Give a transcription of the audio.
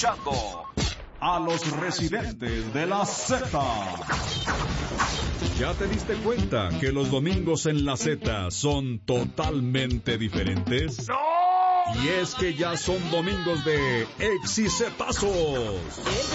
escuchando a los residentes de la Z. ¿Ya te diste cuenta que los domingos en la Z son totalmente diferentes? ¡No! Y es que ya son domingos de exicetazos.